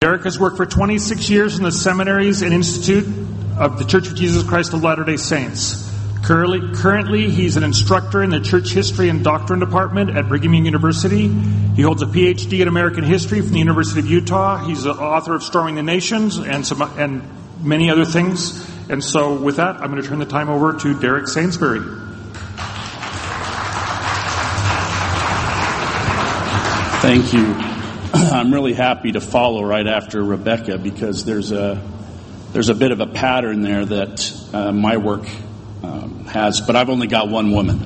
Derek has worked for 26 years in the seminaries and institute of the Church of Jesus Christ of Latter-day Saints. Currently, he's an instructor in the Church History and Doctrine Department at Brigham Young University. He holds a PhD in American History from the University of Utah. He's the author of Storming the Nations and many other things. And so with that, I'm going to turn the time over to Derek Sainsbury. Thank you. I'm really happy to follow right after Rebecca because there's a bit of a pattern there that my work has, but I've only got one woman.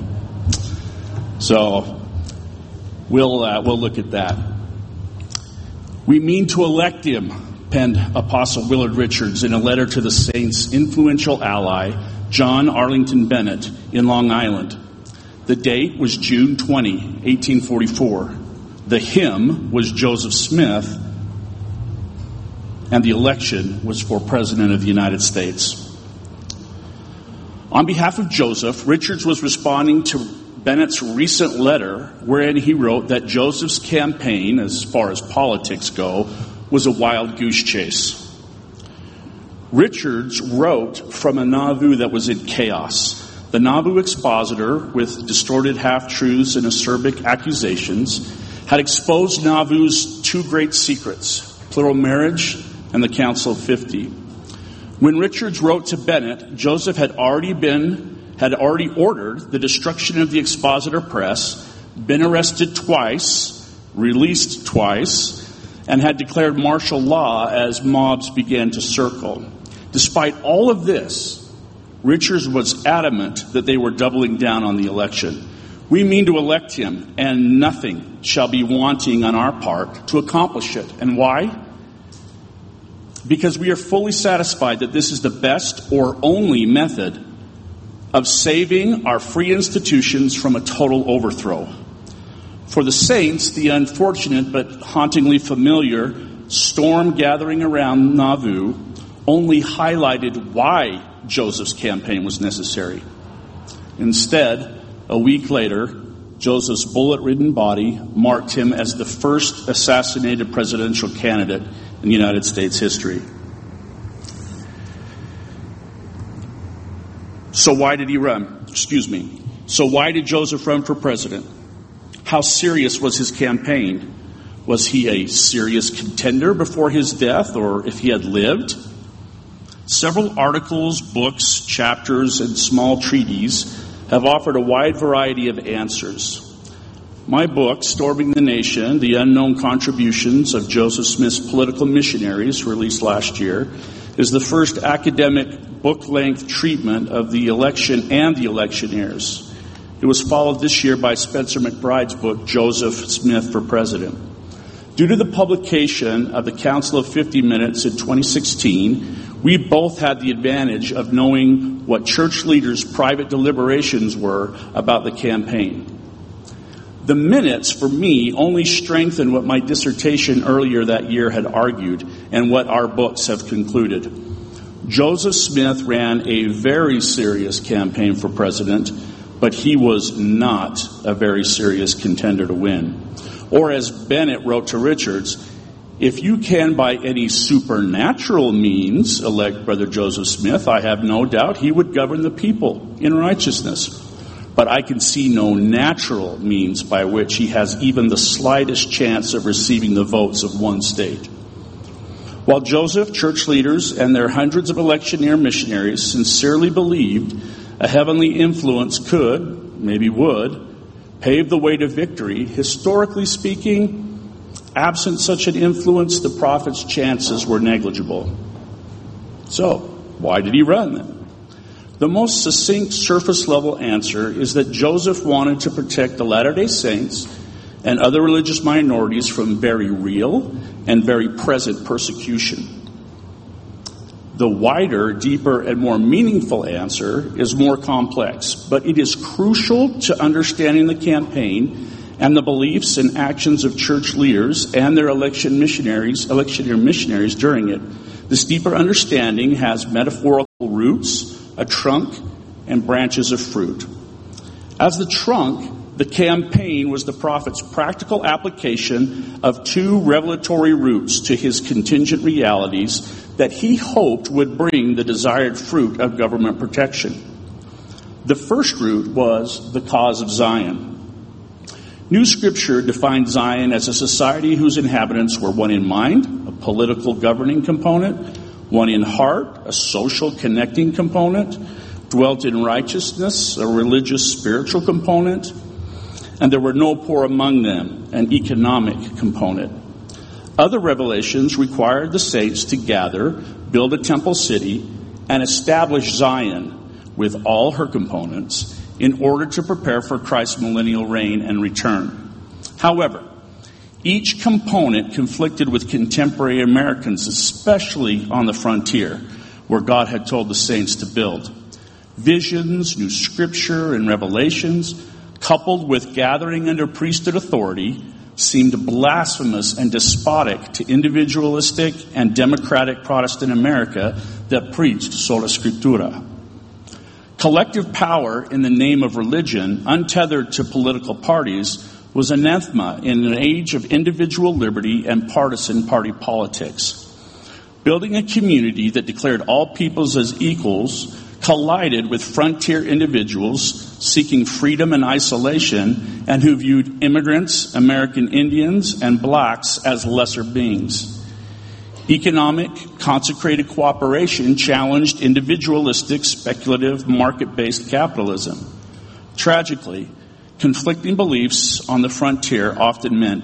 So we'll look at that. We mean to elect him, penned Apostle Willard Richards in a letter to the saint's influential ally, John Arlington Bennett, in Long Island. The date was June 20, 1844. The hymn was Joseph Smith, and the election was for President of the United States. On behalf of Joseph, Richards was responding to Bennett's recent letter wherein he wrote that Joseph's campaign, as far as politics go, was a wild goose chase. Richards wrote from a Nauvoo that was in chaos. The Nauvoo expositor, with distorted half-truths and acerbic accusations, had exposed Nauvoo's two great secrets, plural marriage and the Council of 50. When Richards wrote to Bennett, Joseph had already ordered the destruction of the expositor press, been arrested twice, released twice, and had declared martial law as mobs began to circle. Despite all of this, Richards was adamant that they were doubling down on the election. We mean to elect him, and nothing shall be wanting on our part to accomplish it. And why? Because we are fully satisfied that this is the best or only method of saving our free institutions from a total overthrow. For the saints, the unfortunate but hauntingly familiar storm gathering around Nauvoo only highlighted why Joseph's campaign was necessary. Instead, a week later, Joseph's bullet-ridden body marked him as the first assassinated presidential candidate in United States history. So why did he run? So why did Joseph run for president? How serious was his campaign? Was he a serious contender before his death, or if he had lived? Several articles, books, chapters, and small treatises have offered a wide variety of answers. My book, Storming the Nation, The Unknown Contributions of Joseph Smith's Political Missionaries, released last year, is the first academic book-length treatment of the election and the electioneers. It was followed this year by Spencer McBride's book, Joseph Smith for President. Due to the publication of the Council of 50 Minutes in 2016, we both had the advantage of knowing what church leaders' private deliberations were about the campaign. The minutes, for me, only strengthened what my dissertation earlier that year had argued and what our books have concluded. Joseph Smith ran a very serious campaign for president, but he was not a very serious contender to win. Or as Bennett wrote to Richards, if you can by any supernatural means elect Brother Joseph Smith, I have no doubt he would govern the people in righteousness. But I can see no natural means by which he has even the slightest chance of receiving the votes of one state. While Joseph, church leaders, and their hundreds of electioneer missionaries sincerely believed a heavenly influence could, maybe would, pave the way to victory, historically speaking, absent such an influence, the prophet's chances were negligible. So, why did he run then? The most succinct surface-level answer is that Joseph wanted to protect the Latter-day Saints and other religious minorities from very real and very present persecution. The wider, deeper, and more meaningful answer is more complex, but it is crucial to understanding the campaign and the beliefs and actions of church leaders and their electioneer missionaries during it. This deeper understanding has metaphorical roots, a trunk, and branches of fruit. As the trunk, the campaign was the prophet's practical application of two revelatory routes to his contingent realities that he hoped would bring the desired fruit of government protection. The first route was the cause of Zion. New Scripture defined Zion as a society whose inhabitants were one in mind, a political governing component, one in heart, a social connecting component, dwelt in righteousness, a religious spiritual component, and there were no poor among them, an economic component. Other revelations required the saints to gather, build a temple city, and establish Zion with all her components in order to prepare for Christ's millennial reign and return. However, each component conflicted with contemporary Americans, especially on the frontier, where God had told the saints to build. Visions, New Scripture, and revelations, coupled with gathering under priesthood authority, seemed blasphemous and despotic to individualistic and democratic Protestant America that preached sola scriptura. Collective power in the name of religion, untethered to political parties, was anathema in an age of individual liberty and partisan party politics. Building a community that declared all peoples as equals collided with frontier individuals seeking freedom and isolation and who viewed immigrants, American Indians, and blacks as lesser beings. Economic, consecrated cooperation challenged individualistic, speculative, market-based capitalism. Tragically, conflicting beliefs on the frontier often meant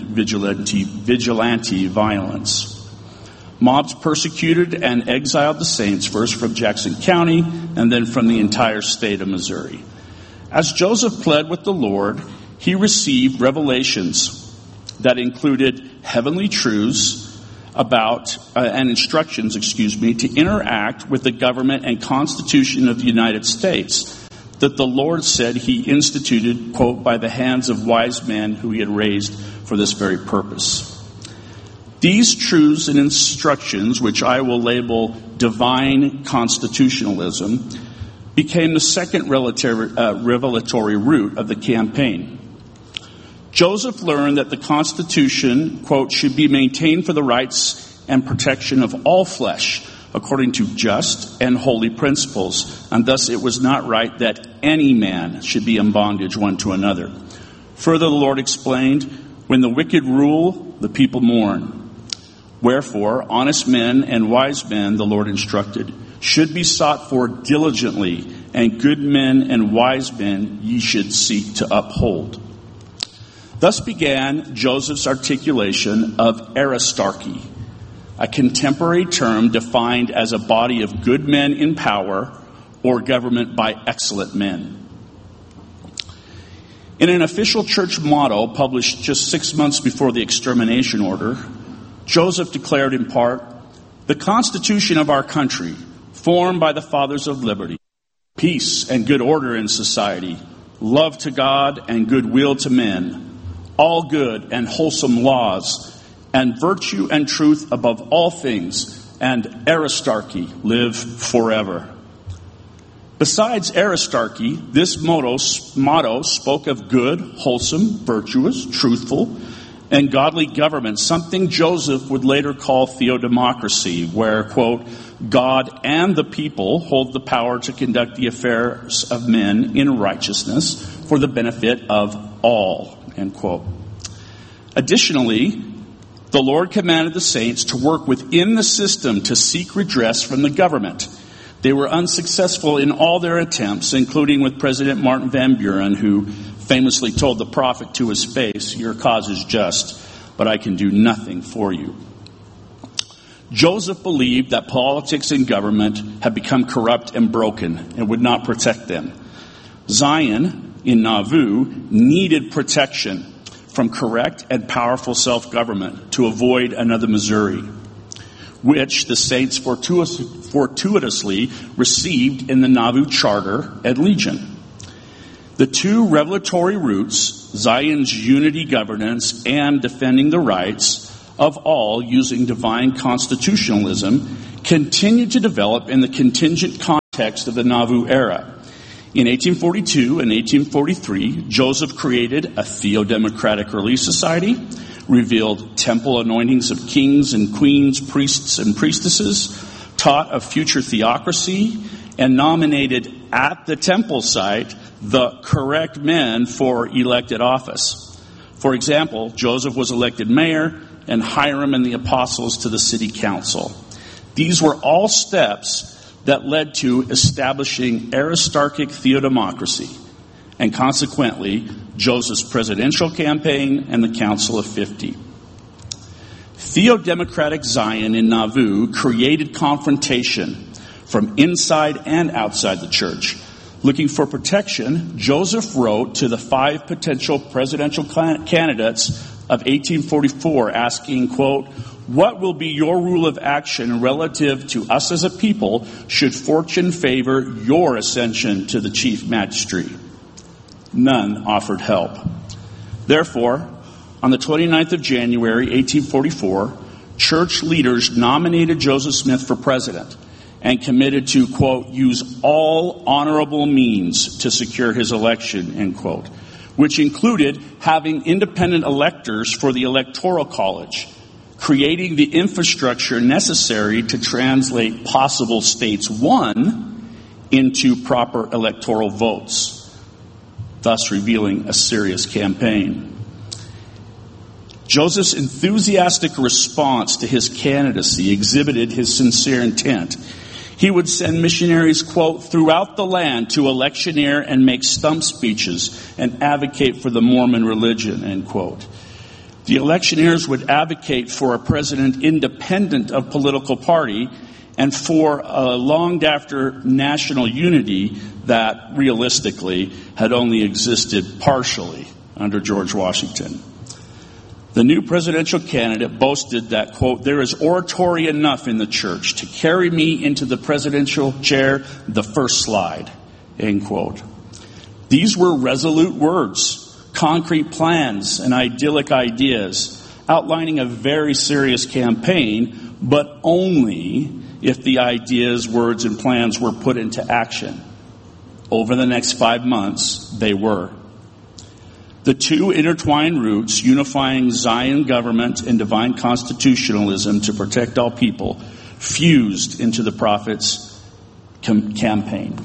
vigilante violence. Mobs persecuted and exiled the saints, first from Jackson County and then from the entire state of Missouri. As Joseph pled with the Lord, he received revelations that included heavenly truths about and instructions, to interact with the government and Constitution of the United States that the Lord said he instituted, quote, by the hands of wise men who he had raised for this very purpose. These truths and instructions, which I will label divine constitutionalism, became the second revelatory route of the campaign. Joseph learned that the Constitution, quote, should be maintained for the rights and protection of all flesh, according to just and holy principles, and thus it was not right that any man should be in bondage one to another. Further, the Lord explained, when the wicked rule, the people mourn. Wherefore, honest men and wise men, the Lord instructed, should be sought for diligently, and good men and wise men ye should seek to uphold. Thus began Joseph's articulation of aristarchy, a contemporary term defined as a body of good men in power or government by excellent men. In an official church motto published just 6 months before the extermination order, Joseph declared in part, the Constitution of our country, formed by the fathers of liberty, peace and good order in society, love to God and goodwill to men, all good and wholesome laws, and virtue and truth above all things, and aristarchy live forever. Besides aristarchy, this motto spoke of good, wholesome, virtuous, truthful, and godly government, something Joseph would later call theodemocracy, where, quote, God and the people hold the power to conduct the affairs of men in righteousness for the benefit of all, end quote. Additionally, the Lord commanded the saints to work within the system to seek redress from the government. They were unsuccessful in all their attempts, including with President Martin Van Buren, who famously told the prophet to his face, your cause is just, but I can do nothing for you. Joseph believed that politics and government had become corrupt and broken and would not protect them. Zion, in Nauvoo, needed protection from correct and powerful self-government to avoid another Missouri, which the saints fortuitously received in the Nauvoo Charter and Legion. The two revelatory routes, Zion's unity governance and defending the rights of all using divine constitutionalism, continued to develop in the contingent context of the Nauvoo era. In 1842 and 1843, Joseph created a Theodemocratic Relief Society, revealed temple anointings of kings and queens, priests and priestesses, taught of future theocracy, and nominated at the temple site the correct men for elected office. For example, Joseph was elected mayor and Hiram and the apostles to the city council. These were all steps that led to establishing Aristarchic theodemocracy, and consequently, Joseph's presidential campaign and the Council of 50. Theodemocratic Zion in Nauvoo created confrontation from inside and outside the church. Looking for protection, Joseph wrote to the 5 potential presidential candidates of 1844 asking, quote, "What will be your rule of action relative to us as a people should fortune favor your ascension to the chief magistracy?" None offered help. Therefore, on the 29th of January, 1844, church leaders nominated Joseph Smith for president and committed to, quote, "use all honorable means to secure his election," end quote, which included having independent electors for the Electoral College, creating the infrastructure necessary to translate possible states won into proper electoral votes, thus revealing a serious campaign. Joseph's enthusiastic response to his candidacy exhibited his sincere intent. He would send missionaries, quote, "throughout the land to electioneer and make stump speeches and advocate for the Mormon religion," end quote. The electioneers would advocate for a president independent of political party and for a longed-after national unity that, realistically, had only existed partially under George Washington. The new presidential candidate boasted that, quote, "there is oratory enough in the church to carry me into the presidential chair the first slide," end quote. These were resolute words, concrete plans, and idyllic ideas, outlining a very serious campaign, but only if the ideas, words, and plans were put into action. Over the next 5 months, they were. The two intertwined roots, unifying Zion government and divine constitutionalism to protect all people, fused into the prophet's campaign.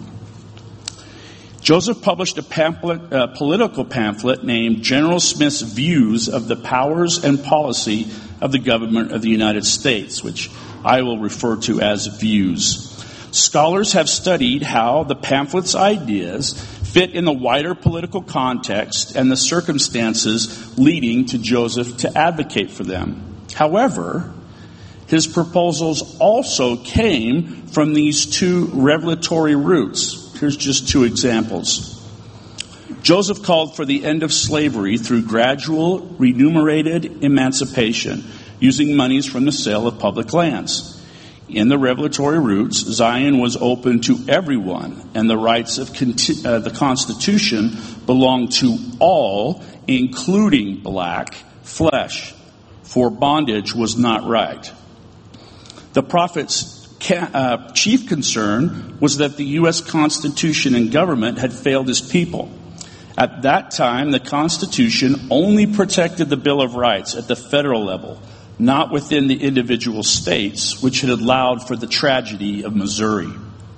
Joseph published a political pamphlet named General Smith's Views of the Powers and Policy of the Government of the United States, which I will refer to as Views. Scholars have studied how the pamphlet's ideas fit in the wider political context and the circumstances leading to Joseph to advocate for them. However, his proposals also came from these two revelatory roots. Here's just 2 examples. Joseph called for the end of slavery through gradual, remunerated emancipation, using monies from the sale of public lands. In the revelatory roots, Zion was open to everyone, and the rights of the Constitution belonged to all, including black flesh, for bondage was not right. The prophet's chief concern was that the U.S. Constitution and government had failed his people. At that time, the Constitution only protected the Bill of Rights at the federal level, not within the individual states, which had allowed for the tragedy of Missouri.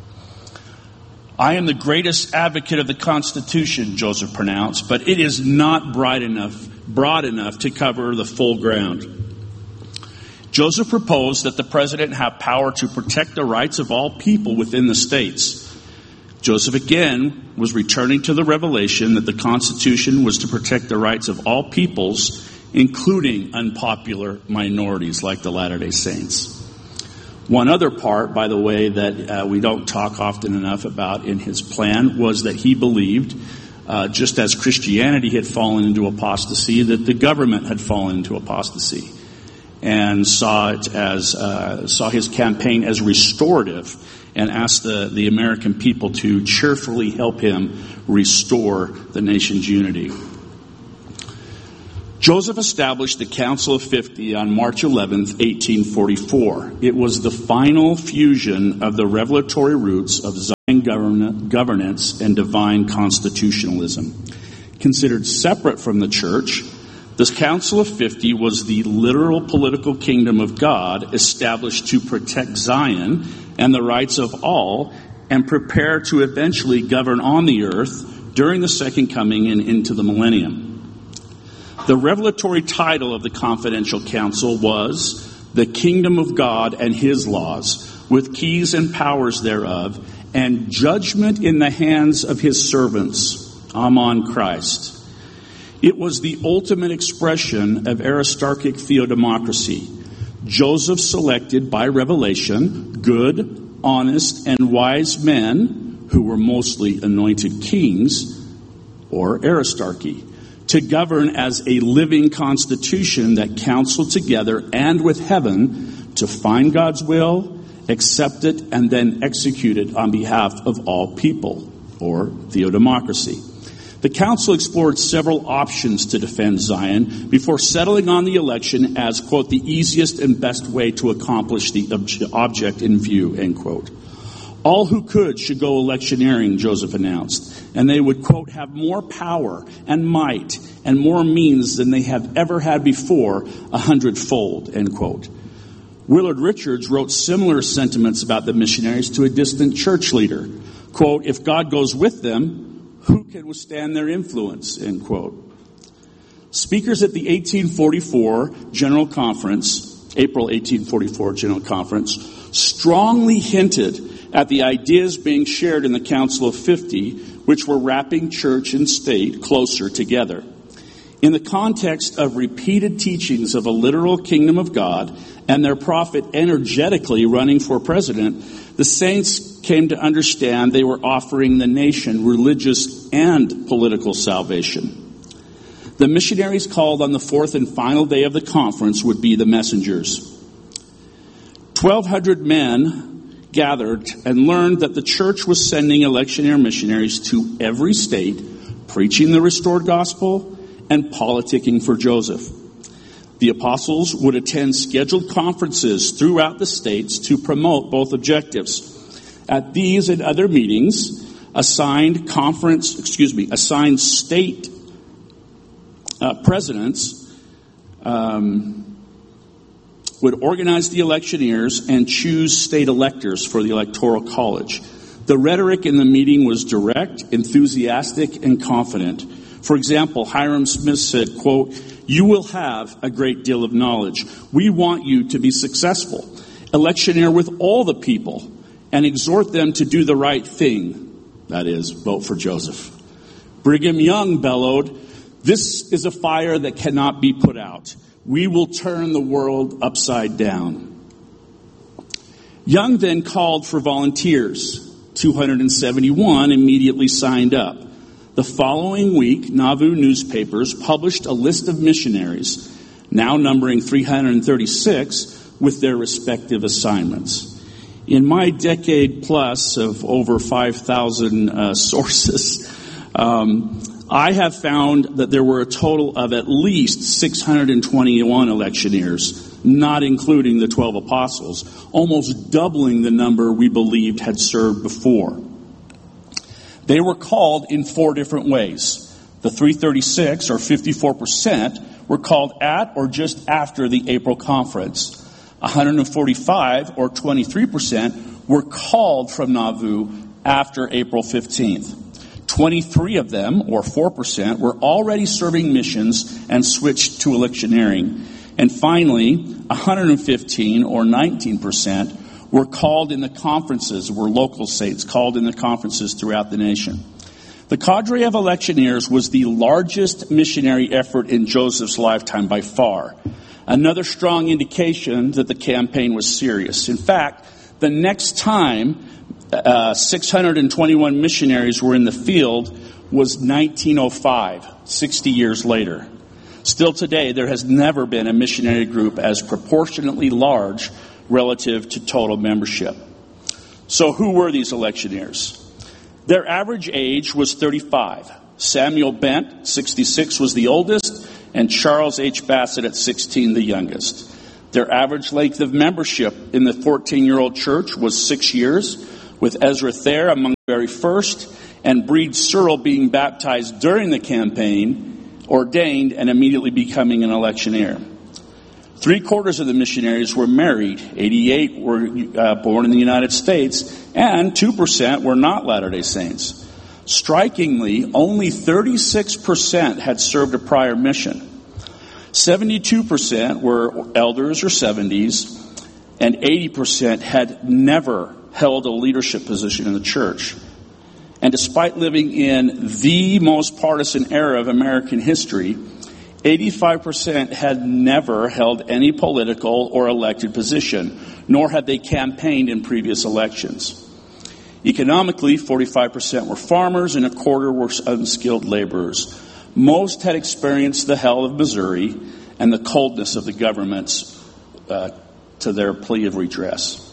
"I am the greatest advocate of the Constitution," Joseph pronounced, "but it is not broad enough to cover the full ground." Joseph proposed that the president have power to protect the rights of all people within the states. Joseph again was returning to the revelation that the Constitution was to protect the rights of all peoples, including unpopular minorities like the Latter-day Saints. One other part, by the way, that we don't talk often enough about in his plan was that he believed, just as Christianity had fallen into apostasy, that the government had fallen into apostasy, and saw his campaign as restorative, and asked the American people to cheerfully help him restore the nation's unity. Joseph established the Council of 50 on March 11, 1844. It was the final fusion of the revelatory roots of Zion governance and divine constitutionalism. Considered separate from the church, this Council of 50 was the literal political kingdom of God established to protect Zion and the rights of all and prepare to eventually govern on the earth during the second coming and into the millennium. The revelatory title of the Confidential Council was The Kingdom of God and His Laws, with keys and powers thereof, and judgment in the hands of His servants. Amen Christ. It was the ultimate expression of Aristarchic theodemocracy. Joseph selected by revelation good, honest, and wise men, who were mostly anointed kings, or aristarchy, to govern as a living constitution that counseled together and with heaven to find God's will, accept it, and then execute it on behalf of all people, or theodemocracy. The council explored several options to defend Zion before settling on the election as, quote, the easiest and best way to accomplish the object in view, end quote. All who could should go electioneering, Joseph announced, and they would, quote, have more power and might and more means than they have ever had before, 100-fold, end quote. Willard Richards wrote similar sentiments about the missionaries to a distant church leader. Quote, if God goes with them, who can withstand their influence, end quote. Speakers at the 1844 General Conference, April 1844 General Conference, strongly hinted at the ideas being shared in the Council of 50, which were wrapping church and state closer together. In the context of repeated teachings of a literal kingdom of God and their prophet energetically running for president, the saints came to understand they were offering the nation religious and political salvation. The missionaries called on the fourth and final day of the conference would be the messengers. 1,200 men gathered and learned that the church was sending electioneer missionaries to every state, preaching the restored gospel and politicking for Joseph. The apostles would attend scheduled conferences throughout the states to promote both objectives. At these and other meetings, assigned state presidents would organize the electioneers and choose state electors for the electoral college. The rhetoric in the meeting was direct, enthusiastic, and confident. For example, Hiram Smith said, quote, you will have a great deal of knowledge. We want you to be successful. Electioneer with all the people and exhort them to do the right thing. That is, vote for Joseph. Brigham Young bellowed, this is a fire that cannot be put out. We will turn the world upside down. Young then called for volunteers. 271 immediately signed up. The following week, Nauvoo newspapers published a list of missionaries, now numbering 336, with their respective assignments. In my decade plus of over 5,000 sources, I have found that there were a total of at least 621 electioneers, not including the 12 apostles, almost doubling the number we believed had served before. They were called in 4 different ways. The 336, or 54%, were called at or just after the April conference. 145, or 23%, were called from Nauvoo after April 15th. 23 of them, or 4%, were already serving missions and switched to electioneering. And finally, 115, or 19%, were called in the conferences, were local saints called in the conferences throughout the nation. The cadre of electioneers was the largest missionary effort in Joseph's lifetime by far. Another strong indication that the campaign was serious. In fact, the next time 621 missionaries were in the field was 1905, 60 years later. Still today, there has never been a missionary group as proportionately large relative to total membership. So who were these electioneers? Their average age was 35. Samuel Bent, 66, was the oldest, and Charles H. Bassett at 16, the youngest. Their average length of membership in the 14-year-old church was 6 years, with Ezra Thayer among the very first, and Breed Searle being baptized during the campaign, ordained, and immediately becoming an electioneer. 3/4 of the missionaries were married, 88 were born in the United States, and 2% were not Latter-day Saints. Strikingly, only 36% had served a prior mission. 72% were elders or 70s, and 80% had never held a leadership position in the church. And despite living in the most partisan era of American history, 85% had never held any political or elected position, nor had they campaigned in previous elections. Economically, 45% were farmers and 1/4 were unskilled laborers. Most had experienced the hell of Missouri and the coldness of the governments to their plea of redress.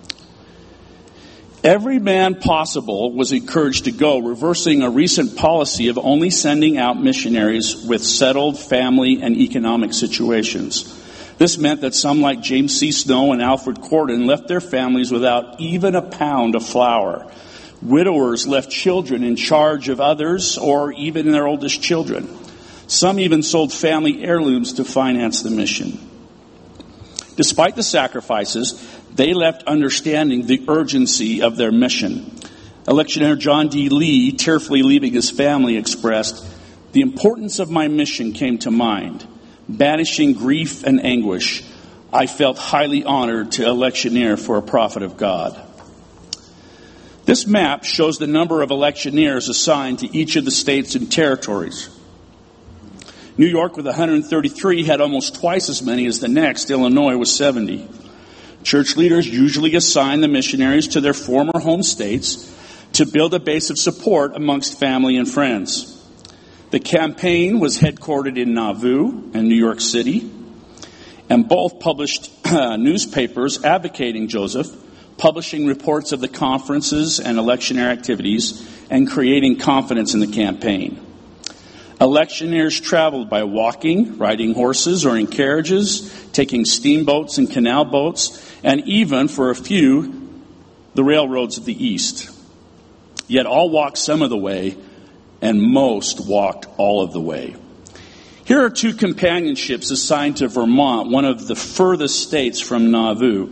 Every man possible was encouraged to go, reversing a recent policy of only sending out missionaries with settled family and economic situations. This meant that some like James C. Snow and Alfred Corden left their families without even a pound of flour. Widowers left children in charge of others or even their oldest children. Some even sold family heirlooms to finance the mission. Despite the sacrifices, they left understanding the urgency of their mission. Electioneer John D. Lee, tearfully leaving his family, expressed, "The importance of my mission came to mind. Banishing grief and anguish, I felt highly honored to electioneer for a prophet of God." This map shows the number of electioneers assigned to each of the states and territories. New York, with 133, had almost twice as many as the next. Illinois was 70. Church leaders usually assign the missionaries to their former home states to build a base of support amongst family and friends. The campaign was headquartered in Nauvoo and New York City, and both published newspapers advocating Joseph, publishing reports of the conferences and electioneer activities, and creating confidence in the campaign. Electioneers traveled by walking, riding horses, or in carriages, taking steamboats and canal boats, and even, for a few, the railroads of the East. Yet all walked some of the way, and most walked all of the way. Here are 2 companionships assigned to Vermont, one of the furthest states from Nauvoo.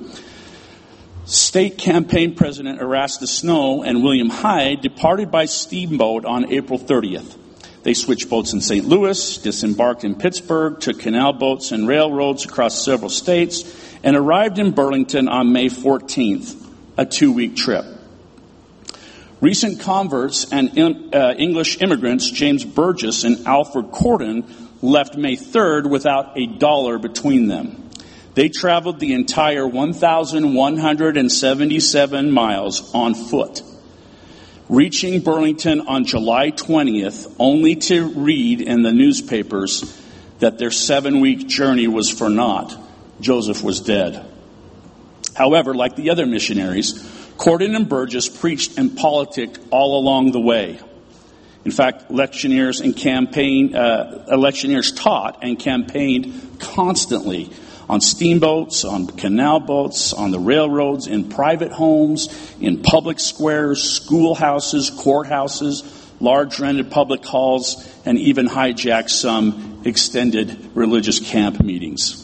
State campaign President Erastus Snow and William Hyde departed by steamboat on April 30th. They switched boats in St. Louis, disembarked in Pittsburgh, took canal boats and railroads across several states, and arrived in Burlington on May 14th, a 2-week trip. Recent converts and English immigrants, James Burgess and Alfred Corden, left May 3rd without a dollar between them. They traveled the entire 1,177 miles on foot, reaching Burlington on July 20th, only to read in the newspapers that their 7-week journey was for naught. Joseph was dead. However, like the other missionaries, Corden and Burgess preached and politicked all along the way. In fact, electioneers taught and campaigned constantly on steamboats, on canal boats, on the railroads, in private homes, in public squares, schoolhouses, courthouses, large rented public halls, and even hijacked some extended religious camp meetings.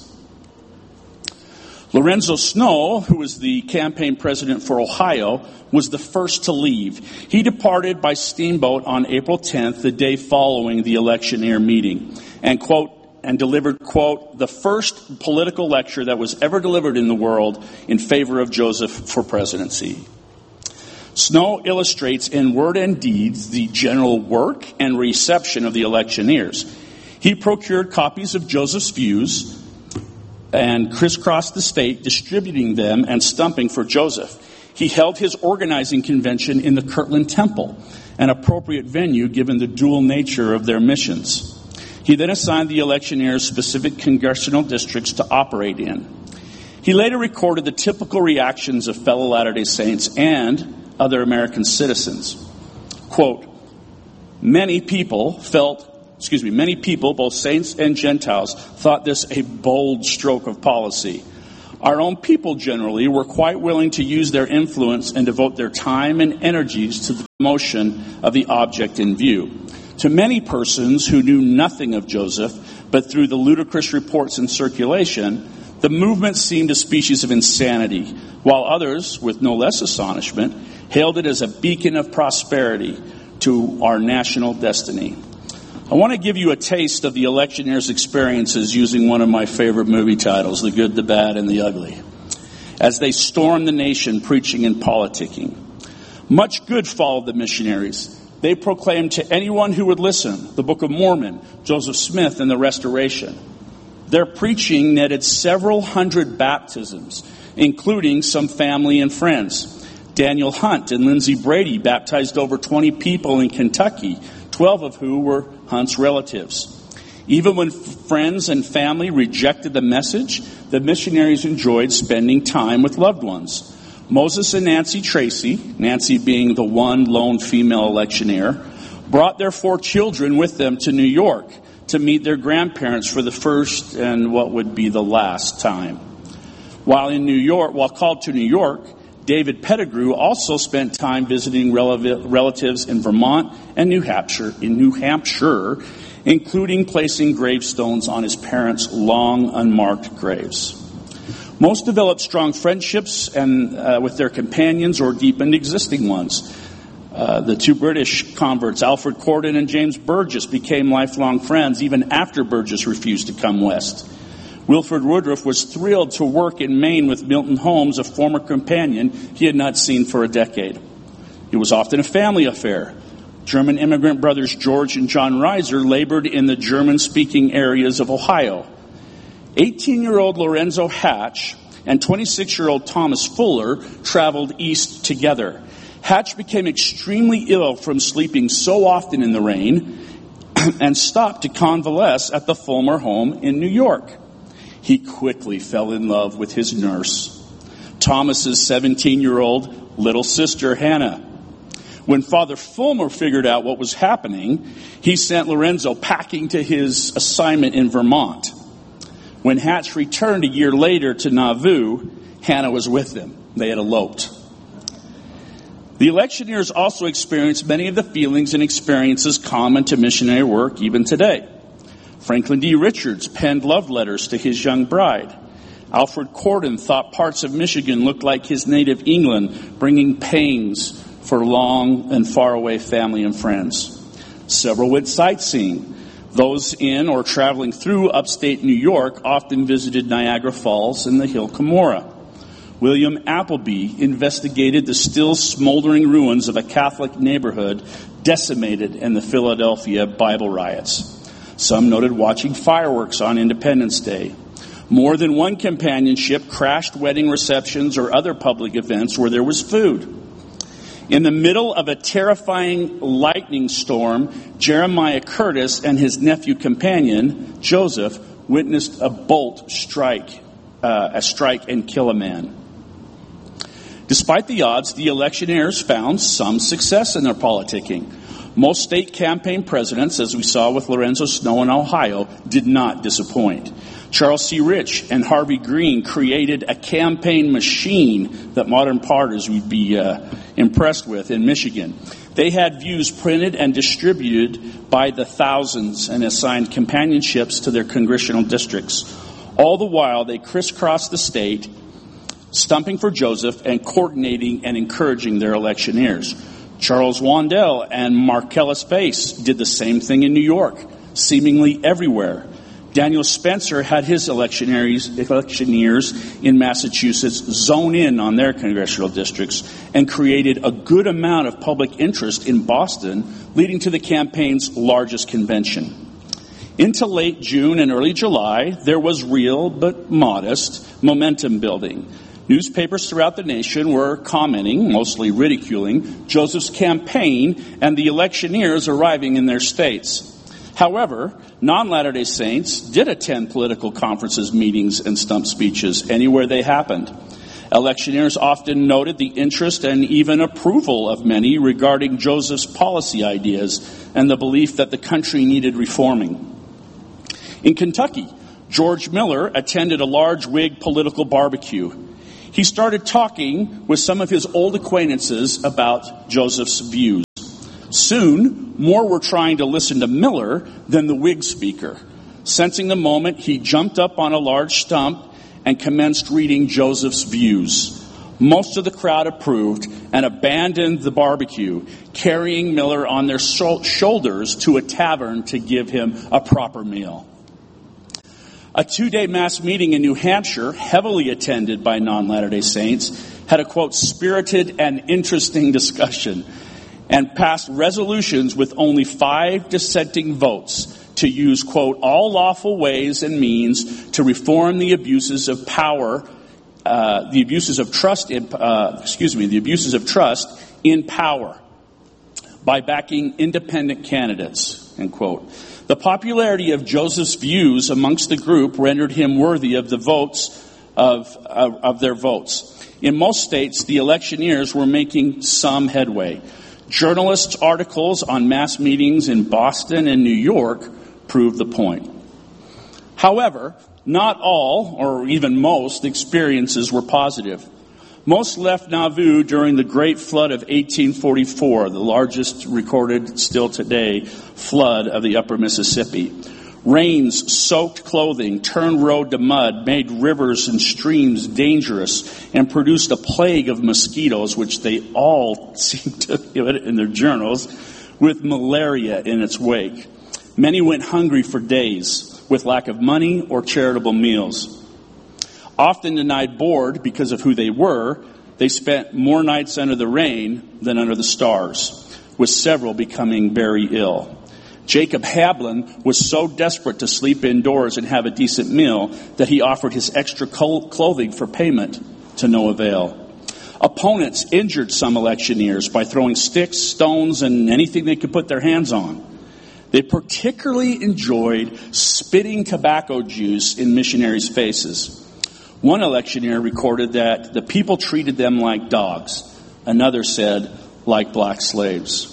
Lorenzo Snow, who was the campaign president for Ohio, was the first to leave. He departed by steamboat on April 10th, the day following the electioneer meeting, and delivered, quote, the first political lecture that was ever delivered in the world in favor of Joseph for presidency. Snow illustrates in word and deeds the general work and reception of the electioneers. He procured copies of Joseph's views and crisscrossed the state, distributing them and stumping for Joseph. He held his organizing convention in the Kirtland Temple, an appropriate venue given the dual nature of their missions. He then assigned the electioneers specific congressional districts to operate in. He later recorded the typical reactions of fellow Latter-day Saints and other American citizens. Quote, many people, both saints and Gentiles, thought this a bold stroke of policy. Our own people generally were quite willing to use their influence and devote their time and energies to the promotion of the object in view. To many persons who knew nothing of Joseph, but through the ludicrous reports in circulation, the movement seemed a species of insanity, while others, with no less astonishment, hailed it as a beacon of prosperity to our national destiny. I want to give you a taste of the electioneer's experiences using one of my favorite movie titles, The Good, the Bad, and the Ugly, as they stormed the nation preaching and politicking. Much good followed the missionaries. They proclaimed to anyone who would listen the Book of Mormon, Joseph Smith, and the Restoration. Their preaching netted several hundred baptisms, including some family and friends. Daniel Hunt and Lindsay Brady baptized over 20 people in Kentucky, 12 of who were Hunt's relatives. Even when friends and family rejected the message, the missionaries enjoyed spending time with loved ones. Moses and Nancy Tracy, Nancy being the one lone female electioneer, brought their 4 children with them to New York to meet their grandparents for the first and what would be the last time. While called to New York, David Pettigrew also spent time visiting relatives in Vermont and New Hampshire, including placing gravestones on his parents' long unmarked graves. Most developed strong friendships with their companions or deepened existing ones. The 2 British converts, Alfred Corden and James Burgess, became lifelong friends even after Burgess refused to come west. Wilford Woodruff was thrilled to work in Maine with Milton Holmes, a former companion he had not seen for a decade. It was often a family affair. German immigrant brothers George and John Reiser labored in the German-speaking areas of Ohio. 18-year-old Lorenzo Hatch and 26-year-old Thomas Fuller traveled east together. Hatch became extremely ill from sleeping so often in the rain and stopped to convalesce at the Fulmer home in New York. He quickly fell in love with his nurse, Thomas's 17-year-old little sister, Hannah. When Father Fulmer figured out what was happening, he sent Lorenzo packing to his assignment in Vermont. When Hatch returned a year later to Nauvoo, Hannah was with him. They had eloped. The electioneers also experienced many of the feelings and experiences common to missionary work even today. Franklin D. Richards penned love letters to his young bride. Alfred Corden thought parts of Michigan looked like his native England, bringing pains for long and faraway family and friends. Several went sightseeing. Those in or traveling through upstate New York often visited Niagara Falls and the Hill Cumorah. William Appleby investigated the still smoldering ruins of a Catholic neighborhood decimated in the Philadelphia Bible riots. Some noted watching fireworks on Independence Day. More than one companionship crashed wedding receptions or other public events where there was food. In the middle of a terrifying lightning storm, Jeremiah Curtis and his nephew companion, Joseph, witnessed a bolt strike and kill a man. Despite the odds, the electioneers found some success in their politicking. Most state campaign presidents, as we saw with Lorenzo Snow in Ohio, did not disappoint. Charles C. Rich and Harvey Green created a campaign machine that modern parties would be impressed with in Michigan. They had views printed and distributed by the thousands and assigned companionships to their congressional districts. All the while, they crisscrossed the state, stumping for Joseph and coordinating and encouraging their electioneers. Charles Wandel and Marcellus Pace did the same thing in New York, seemingly everywhere. Daniel Spencer had his electioneers in Massachusetts zone in on their congressional districts and created a good amount of public interest in Boston, leading to the campaign's largest convention. Into late June and early July, there was real but modest momentum building. Newspapers throughout the nation were commenting, mostly ridiculing, Joseph's campaign and the electioneers arriving in their states. However, non-Latter-day Saints did attend political conferences, meetings, and stump speeches anywhere they happened. Electioneers often noted the interest and even approval of many regarding Joseph's policy ideas and the belief that the country needed reforming. In Kentucky, George Miller attended a large Whig political barbecue. He started talking with some of his old acquaintances about Joseph's views. Soon, more were trying to listen to Miller than the Whig speaker. Sensing the moment, he jumped up on a large stump and commenced reading Joseph's views. Most of the crowd approved and abandoned the barbecue, carrying Miller on their shoulders to a tavern to give him a proper meal. A 2-day mass meeting in New Hampshire, heavily attended by non-Latter-day Saints, had a, quote, spirited and interesting discussion and passed resolutions with only 5 dissenting votes to use, quote, all lawful ways and means to reform the abuses of power, the abuses of trust in power by backing independent candidates, end quote. The popularity of Joseph's views amongst the group rendered him worthy of the votes of their votes. In most states, the electioneers were making some headway. Journalists' articles on mass meetings in Boston and New York proved the point. However, not all, or even most, experiences were positive. Most left Nauvoo during the Great Flood of 1844, the largest recorded still today flood of the upper Mississippi. Rains soaked clothing, turned road to mud, made rivers and streams dangerous, and produced a plague of mosquitoes, which they all seemed to give it in their journals, with malaria in its wake. Many went hungry for days, with lack of money or charitable meals. Often denied board because of who they were, they spent more nights under the rain than under the stars, with several becoming very ill. Jacob Hablin was so desperate to sleep indoors and have a decent meal that he offered his extra clothing for payment, to no avail. Opponents injured some electioneers by throwing sticks, stones, and anything they could put their hands on. They particularly enjoyed spitting tobacco juice in missionaries' faces. One electioneer recorded that the people treated them like dogs. Another said, like black slaves.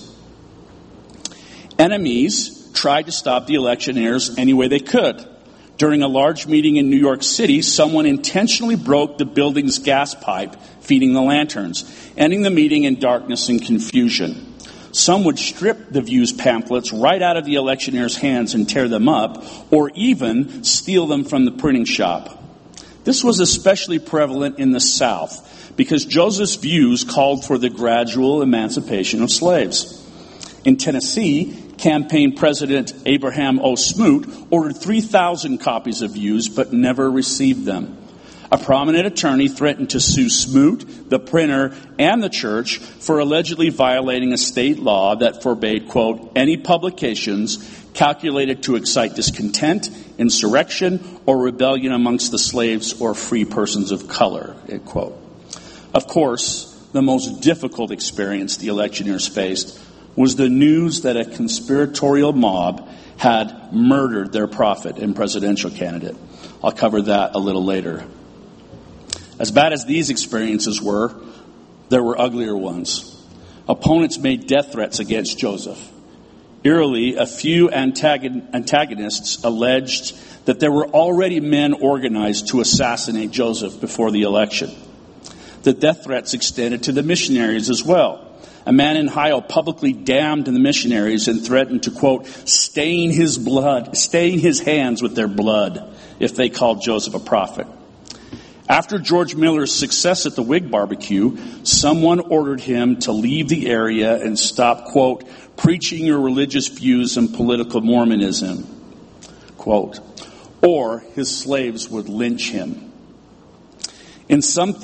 Enemies tried to stop the electioneers any way they could. During a large meeting in New York City, someone intentionally broke the building's gas pipe feeding the lanterns, ending the meeting in darkness and confusion. Some would strip the Views pamphlets right out of the electioneers' hands and tear them up, or even steal them from the printing shop. This was especially prevalent in the South because Joseph's views called for the gradual emancipation of slaves. In Tennessee, campaign president Abraham O. Smoot ordered 3,000 copies of Views but never received them. A prominent attorney threatened to sue Smoot, the printer, and the church for allegedly violating a state law that forbade, quote, any publications calculated to excite discontent, insurrection, or rebellion amongst the slaves or free persons of color, end quote. Of course, the most difficult experience the electioneers faced was the news that a conspiratorial mob had murdered their prophet and presidential candidate. I'll cover that a little later. As bad as these experiences were, there were uglier ones. Opponents made death threats against Joseph. Eerily, a few antagonists alleged that there were already men organized to assassinate Joseph before the election. The death threats extended to the missionaries as well. A man in Ohio publicly damned the missionaries and threatened to, quote, stain his hands with their blood if they called Joseph a prophet. After George Miller's success at the Whig barbecue, someone ordered him to leave the area and stop, quote, preaching your religious views and political Mormonism, quote, or his slaves would lynch him. In some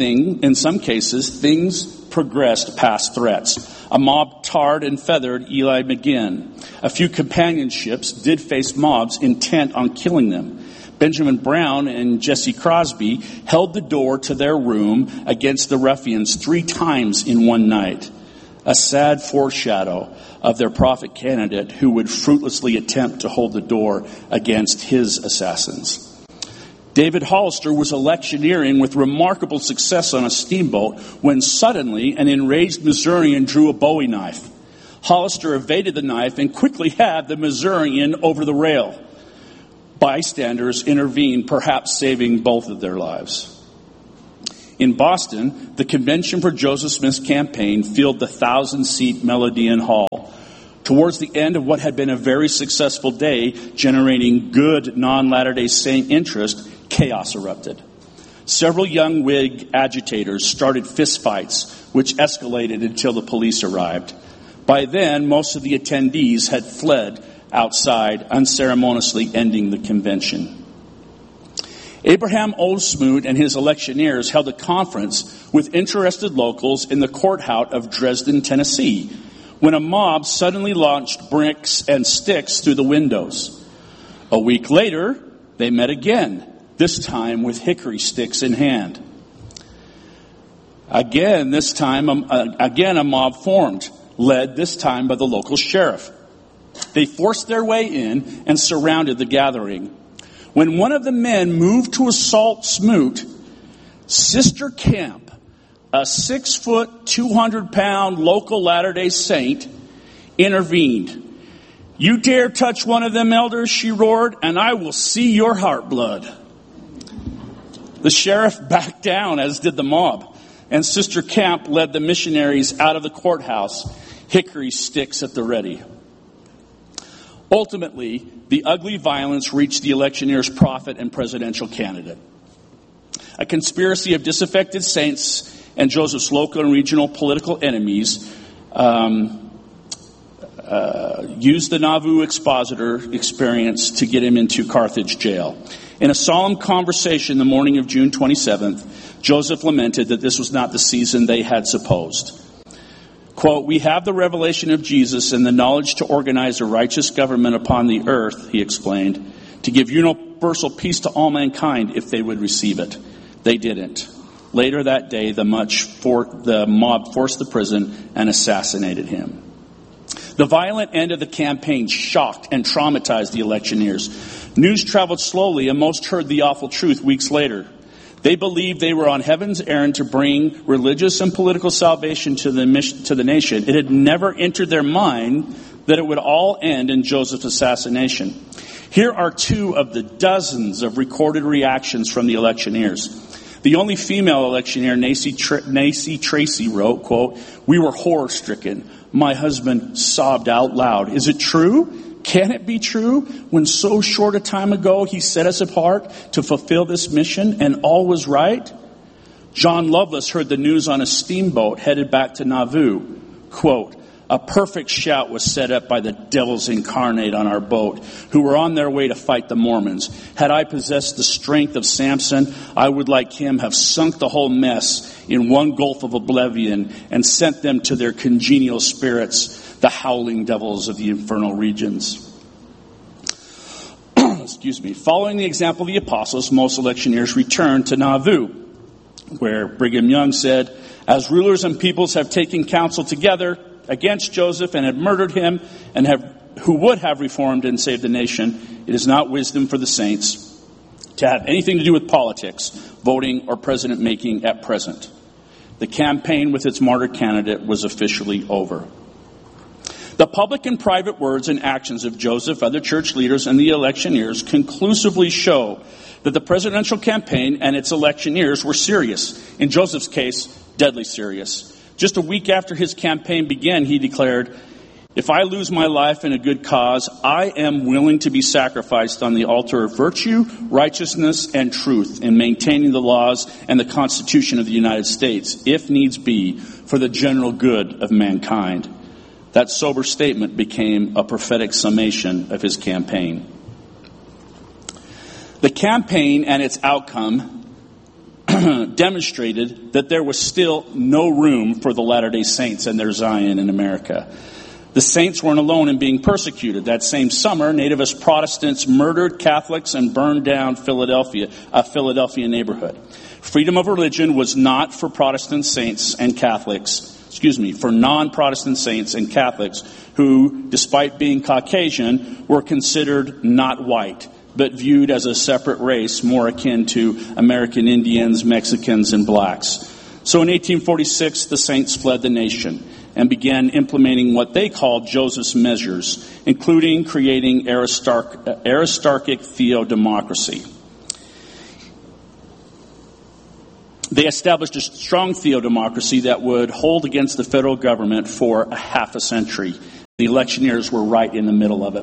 cases, things progressed past threats. A mob tarred and feathered Eli McGinn. A few companionships did face mobs intent on killing them. Benjamin Brown and Jesse Crosby held the door to their room against the ruffians 3 times in one night. A sad foreshadow of their prophet candidate who would fruitlessly attempt to hold the door against his assassins. David Hollister was electioneering with remarkable success on a steamboat when suddenly an enraged Missourian drew a Bowie knife. Hollister evaded the knife and quickly had the Missourian over the rail. Bystanders intervened, perhaps saving both of their lives. In Boston, the convention for Joseph Smith's campaign filled the 1,000-seat Melodeon Hall. Towards the end of what had been a very successful day, generating good non-Latter-day Saint interest, chaos erupted. Several young Whig agitators started fistfights, which escalated until the police arrived. By then, most of the attendees had fled outside, unceremoniously ending the convention. Abraham Oldsmoot and his electioneers held a conference with interested locals in the courthouse of Dresden, Tennessee, when a mob suddenly launched bricks and sticks through the windows. A week later, they met again, this time with hickory sticks in hand. Again, a mob formed, led this time by the local sheriff. They forced their way in and surrounded the gathering. When one of the men moved to assault Smoot, Sister Camp, a 6-foot, 200-pound local Latter-day Saint, intervened. "You dare touch one of them elders," she roared, "and I will see your heart blood." The sheriff backed down, as did the mob, and Sister Camp led the missionaries out of the courthouse, hickory sticks at the ready. Ultimately, the ugly violence reached the electioneer's prophet and presidential candidate. A conspiracy of disaffected saints and Joseph's local and regional political enemies used the Nauvoo expositor experience to get him into Carthage jail. In a solemn conversation the morning of June 27th, Joseph lamented that this was not the season they had supposed. Quote, "We have the revelation of Jesus and the knowledge to organize a righteous government upon the earth," he explained, "to give universal peace to all mankind if they would receive it." They didn't. Later that day, the mob forced the prison and assassinated him. The violent end of the campaign shocked and traumatized the electioneers. News traveled slowly, and most heard the awful truth weeks later. They believed they were on heaven's errand to bring religious and political salvation to the nation. It had never entered their mind that it would all end in Joseph's assassination. Here are two of the dozens of recorded reactions from the electioneers. The only female electioneer, Nacy Tracy, wrote, quote, "We were horror-stricken. My husband sobbed out loud. Is it true? Can it be true? When so short a time ago he set us apart to fulfill this mission and all was right?" John Lovelace heard the news on a steamboat headed back to Nauvoo. Quote, "A perfect shout was set up by the devils incarnate on our boat, who were on their way to fight the Mormons. Had I possessed the strength of Samson, I would, like him, have sunk the whole mess in one gulf of oblivion and sent them to their congenial spirits, the howling devils of the infernal regions." Excuse me. Following the example of the apostles, most electioneers returned to Nauvoo, where Brigham Young said, "As rulers and peoples have taken counsel together against Joseph and had murdered him, and who would have reformed and saved the nation, it is not wisdom for the saints to have anything to do with politics, voting, or president making at present." The campaign with its martyr candidate was officially over. The public and private words and actions of Joseph, other church leaders, and the electioneers conclusively show that the presidential campaign and its electioneers were serious. In Joseph's case, deadly serious. Just a week after his campaign began, he declared, "If I lose my life in a good cause, I am willing to be sacrificed on the altar of virtue, righteousness, and truth in maintaining the laws and the Constitution of the United States, if needs be, for the general good of mankind." That sober statement became a prophetic summation of his campaign. The campaign and its outcome demonstrated that there was still no room for the Latter-day Saints and their Zion in America. The Saints weren't alone in being persecuted. That same summer, nativist Protestants murdered Catholics and burned down Philadelphia, a Philadelphia neighborhood. Freedom of religion was not for Protestant saints and Catholics, for non-Protestant saints and Catholics who, despite being Caucasian, were considered not white, but viewed as a separate race more akin to American Indians, Mexicans, and blacks. So in 1846, the Saints fled the nation, and began implementing what they called Joseph's measures, including creating Aristarchic theodemocracy. They established a strong theodemocracy that would hold against the federal government for a half a century. The electioneers were right in the middle of it.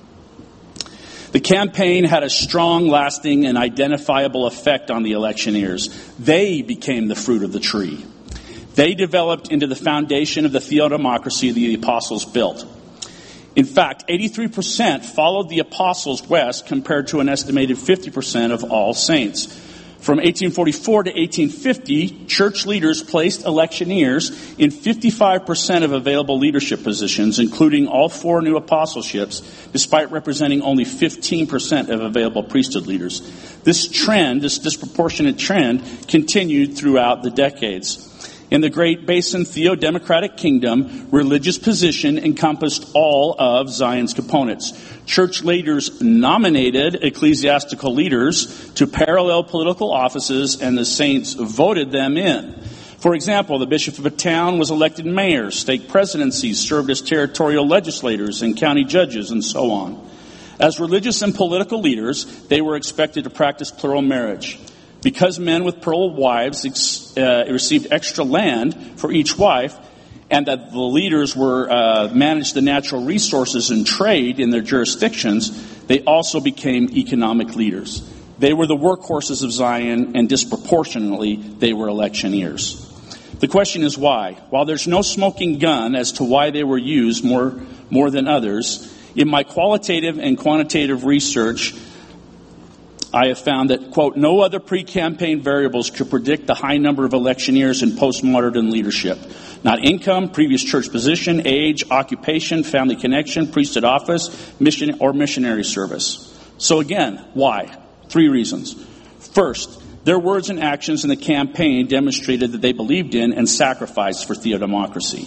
The campaign had a strong, lasting, and identifiable effect on the electioneers. They became the fruit of the tree. They developed into the foundation of the theodemocracy the apostles built. In fact, 83% followed the apostles west compared to an estimated 50% of all saints. From 1844 to 1850, church leaders placed electioneers in 55% of available leadership positions, including all 4 new apostleships, despite representing only 15% of available priesthood leaders. This disproportionate trend, continued throughout the decades. In the Great Basin Theo-Democratic Kingdom, religious position encompassed all of Zion's components. Church leaders nominated ecclesiastical leaders to parallel political offices, and the saints voted them in. For example, the bishop of a town was elected mayor, stake presidencies served as territorial legislators and county judges, and so on. As religious and political leaders, they were expected to practice plural marriage. Because men with plural wives received extra land for each wife, and that the leaders were managed the natural resources and trade in their jurisdictions, they also became economic leaders. They were the workhorses of Zion, and disproportionately, they were electioneers. The question is why? While there's no smoking gun as to why they were used more than others, in my qualitative and quantitative research, I have found that, quote, no other pre-campaign variables could predict the high number of electioneers in post-martyrdom leadership. Not income, previous church position, age, occupation, family connection, priesthood office, mission or missionary service. So again, why? 3 reasons. First, their words and actions in the campaign demonstrated that they believed in and sacrificed for theodemocracy.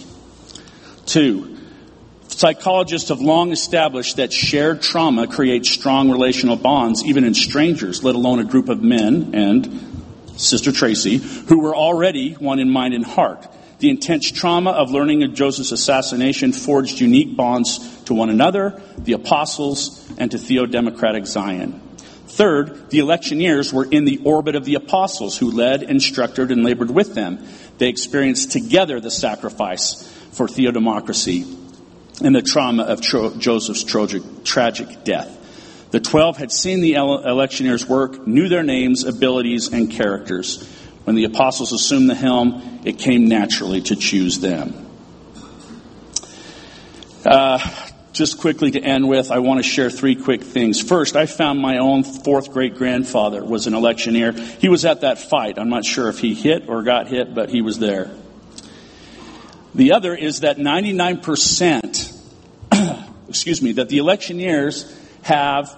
2, psychologists have long established that shared trauma creates strong relational bonds, even in strangers, let alone a group of men, and Sister Tracy, who were already one in mind and heart. The intense trauma of learning of Joseph's assassination forged unique bonds to one another, the apostles, and to theodemocratic Zion. Third, the electioneers were in the orbit of the apostles, who led, instructed, and labored with them. They experienced together the sacrifice for theodemocracy and the trauma of Joseph's tragic death. The 12 had seen the electioneers' work, knew their names, abilities, and characters. When the apostles assumed the helm, it came naturally to choose them. Just quickly to end with, I want to share 3 quick things. First, I found my own 4th great-grandfather was an electioneer. He was at that fight. I'm not sure if he hit or got hit, but he was there. The other is that 99%, that the electioneers have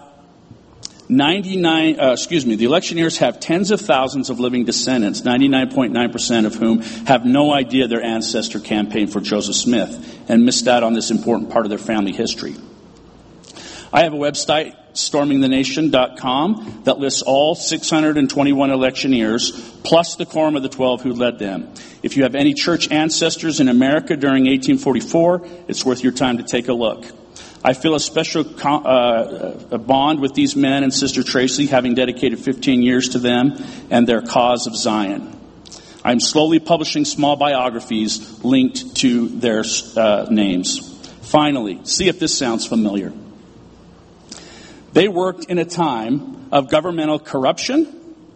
the electioneers have tens of thousands of living descendants, 99.9% of whom have no idea their ancestor campaigned for Joseph Smith and missed out on this important part of their family history. I have a website, stormingthenation.com, that lists all 621 electioneers, plus the quorum of the 12 who led them. If you have any church ancestors in America during 1844, it's worth your time to take a look. I feel a special bond with these men and Sister Tracy, having dedicated 15 years to them and their cause of Zion. I'm slowly publishing small biographies linked to their names. Finally, see if this sounds familiar. They worked in a time of governmental corruption,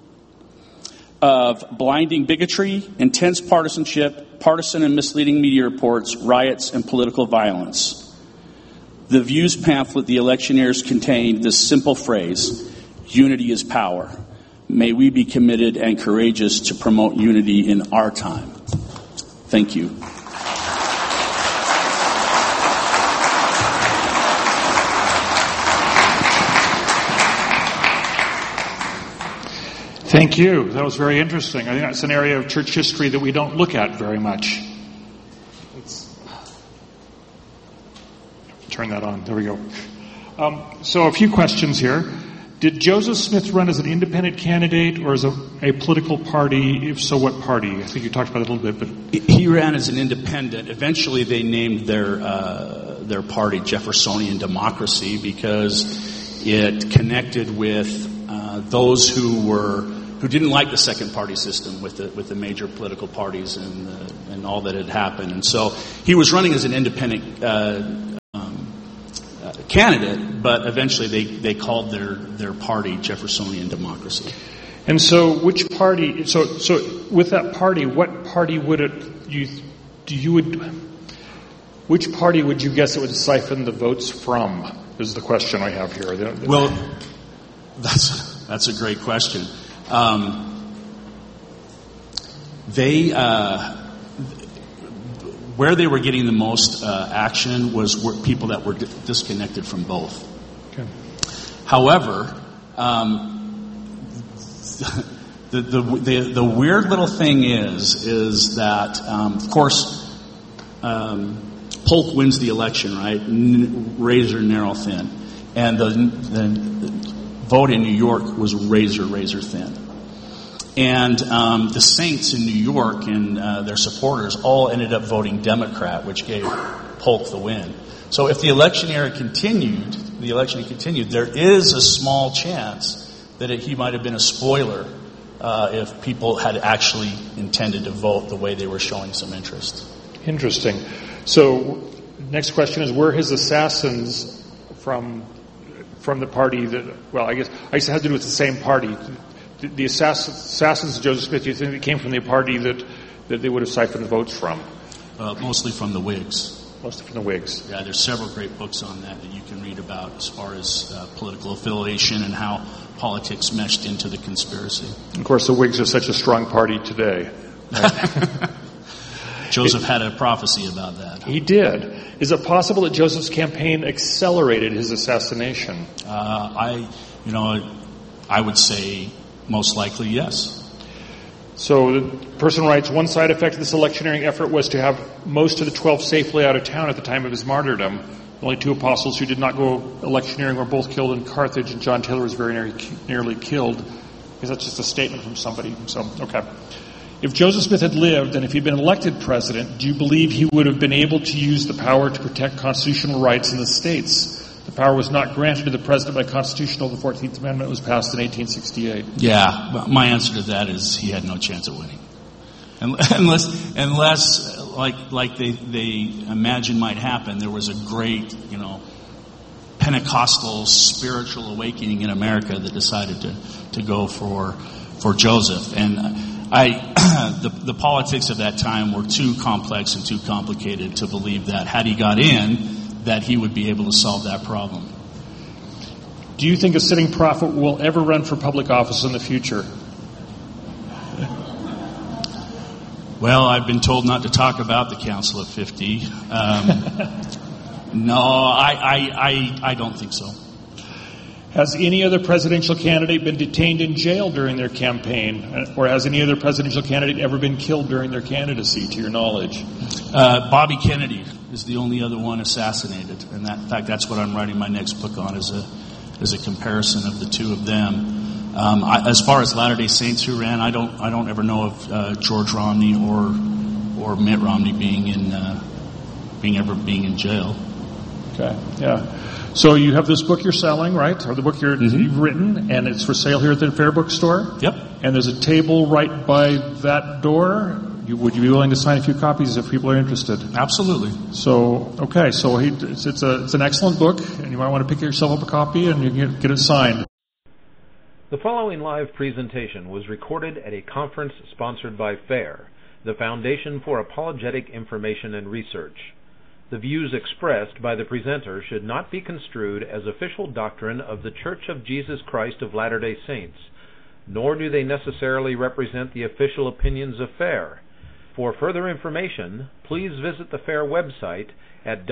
of blinding bigotry, intense partisanship, partisan and misleading media reports, riots, and political violence. The Views pamphlet, The Electioneers, contained this simple phrase, unity is power. May we be committed and courageous to promote unity in our time. Thank you. Thank you. That was very interesting. I think that's an area of church history that we don't look at very much. Let's turn that on. There we go. So a few questions here. Did Joseph Smith run as an independent candidate or as a political party? If so, what party? I think you talked about it a little bit. But he ran as an independent. Eventually, they named their party Jeffersonian Democracy because it connected with those who didn't like the second party system with the major political parties and all that had happened. And so he was running as an independent candidate, but eventually they called their party Jeffersonian Democracy. And so, which party? So with that party, what party would it? Which party would you guess it would siphon the votes from? Is the question I have here. Well, that's a great question. Where they were getting the most action was people that were disconnected from both. Okay. However, the weird little thing is that of course Polk wins the election, right? Razor narrow thin, and the vote in New York was razor thin. And the Saints in New York and their supporters all ended up voting Democrat, which gave Polk the win. So if the election continued, there is a small chance that he might have been a spoiler if people had actually intended to vote the way they were showing some interest. Interesting. So next question is, were his assassins from the party that, well, I guess it has to do with the same party. The assassins of Joseph Smith, do you think they came from the party that they would have siphoned the votes from? Mostly from the Whigs. Mostly from the Whigs. Yeah, there's several great books on that you can read about as far as political affiliation and how politics meshed into the conspiracy. Of course, the Whigs are such a strong party today. Right? Joseph had a prophecy about that. He did. Is it possible that Joseph's campaign accelerated his assassination? I would say most likely yes. So the person writes, one side effect of this electioneering effort was to have most of the 12 safely out of town at the time of his martyrdom. The only two apostles who did not go electioneering were both killed in Carthage, and John Taylor was very nearly killed. Because that's just a statement from somebody. So, okay. If Joseph Smith had lived, and if he'd been elected president, do you believe he would have been able to use the power to protect constitutional rights in the states? The power was not granted to the president by Constitution until the 14th Amendment was passed in 1868. Yeah, my answer to that is he had no chance of winning. Unless like they imagine might happen, there was a great, Pentecostal spiritual awakening in America that decided to go for Joseph. And the politics of that time were too complex and too complicated to believe that had he got in, that he would be able to solve that problem. Do you think a sitting prophet will ever run for public office in the future? Well, I've been told not to talk about the Council of 50. No, I don't think so. Has any other presidential candidate been detained in jail during their campaign? Or has any other presidential candidate ever been killed during their candidacy, to your knowledge? Bobby Kennedy is the only other one assassinated. And in fact, that's what I'm writing my next book on, is a comparison of the two of them. As far as Latter-day Saints who ran, I don't ever know of George Romney or Mitt Romney being in jail. Okay, yeah. So you have this book you're selling, right? Or the book you've written, and it's for sale here at the Fair Bookstore? Yep. And there's a table right by that door. Would you be willing to sign a few copies if people are interested? Absolutely. So, okay, so it's an excellent book, and you might want to pick yourself up a copy and you can get it signed. The following live presentation was recorded at a conference sponsored by FAIR, the Foundation for Apologetic Information and Research. The views expressed by the presenter should not be construed as official doctrine of the Church of Jesus Christ of Latter-day Saints, nor do they necessarily represent the official opinions of FAIR. For further information, please visit the FAIR website at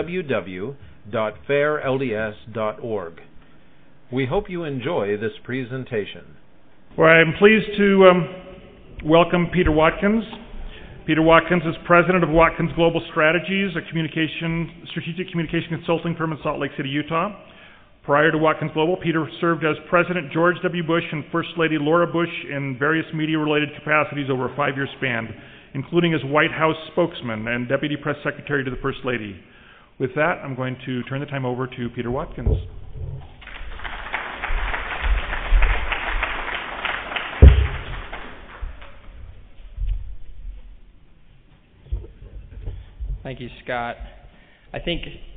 www.fairlds.org. We hope you enjoy this presentation. Well, I'm pleased to welcome Peter Watkins. Peter Watkins is president of Watkins Global Strategies, a strategic communication consulting firm in Salt Lake City, Utah. Prior to Watkins Global, Peter served as President George W. Bush and First Lady Laura Bush in various media-related capacities over a 5-year span, including as White House spokesman and Deputy Press Secretary to the First Lady. With that, I'm going to turn the time over to Peter Watkins. Thank you, Scott. I think